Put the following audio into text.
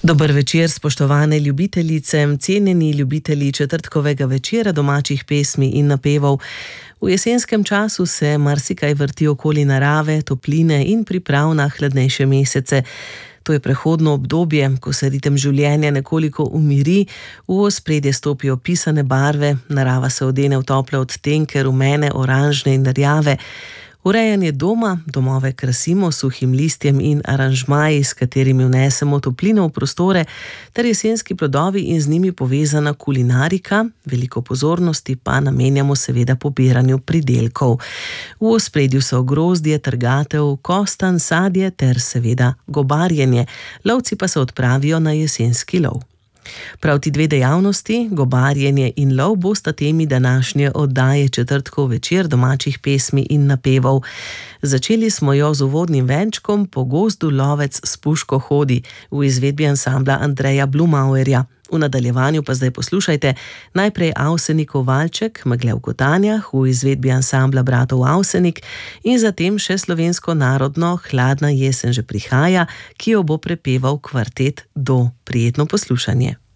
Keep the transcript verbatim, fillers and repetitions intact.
Dober večer, spoštovane ljubiteljice, cenjeni ljubitelji četrtkovega večera domačih pesmi in napevov. V jesenskem času se marsikaj vrti okoli narave, topline in priprav na hladnejše mesece. To je prehodno obdobje, ko se ritem življenja nekoliko umiri, v ospredje stopijo pisane barve, narava se odene v tople odtenke rumene, oranžne in rjave. Urejanje doma, domove krasimo s suhim listjem in aranžmaji, s katerimi vnesemo toplino v prostore, ter jesenski plodovi in z njimi povezana kulinarika, veliko pozornosti pa namenjamo seveda pobiranju pridelkov. V ospredju so grozdje, trgatev, kostan, sadje ter seveda gobarjenje, lovci pa se odpravijo na jesenski lov. Prav ti dve dejavnosti, gobarjenje in lov, bosta temi današnje oddaje četrtkov večer domačih pesmi in napevov. Začeli smo jo z uvodnim venčkom Po gozdu lovec s puško hodi v izvedbi ansambla Andreja Blumauerja. V nadaljevanju pa zdaj poslušajte najprej Avsenikov valček Megle v kotanjah v izvedbi ansambla bratov Avsenik in zatem še slovensko narodno Hladna jesen že prihaja, ki jo bo prepeval kvartet Do. Prijetno poslušanje.